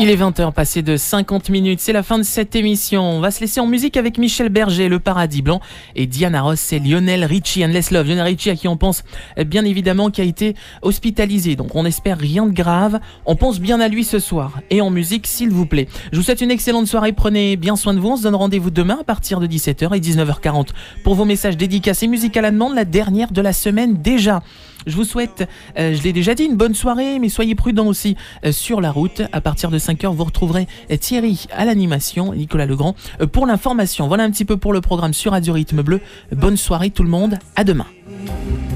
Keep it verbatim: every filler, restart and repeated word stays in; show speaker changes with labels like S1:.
S1: Il est vingt heures passées de cinquante minutes, c'est la fin de cette émission. On va se laisser en musique avec Michel Berger, Le Paradis Blanc, et Diana Ross et Lionel Richie, Endless Love. Lionel Richie à qui on pense bien évidemment qui a été hospitalisé, donc on espère rien de grave. On pense bien à lui ce soir. Et en musique, s'il vous plaît. Je vous souhaite une excellente soirée, prenez bien soin de vous. On se donne rendez-vous demain à partir de dix-sept heures et dix-neuf heures quarante pour vos messages dédicacés musiques à la demande, la dernière de la semaine déjà. Je vous souhaite, euh, je l'ai déjà dit, une bonne soirée, mais soyez prudents aussi euh, sur la route. À partir de cinq heures, vous retrouverez euh, Thierry à l'animation, Nicolas Legrand euh, pour l'information. Voilà un petit peu pour le programme sur Radio Rythme Bleu. Bonne soirée tout le monde, à demain.